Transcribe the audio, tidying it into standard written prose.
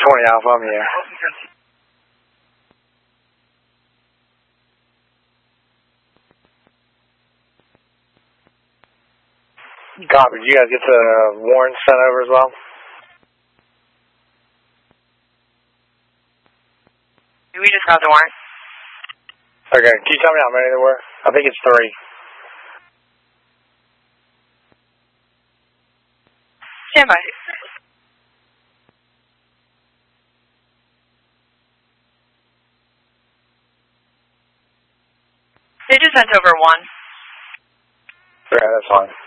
20 Alpha, I'm here. Copy. Did you guys get the warrants sent over as well? We just got the warrant. Okay. Can you tell me how many there were? I think it's 3. Stand by. They just sent over 1. Okay, that's fine.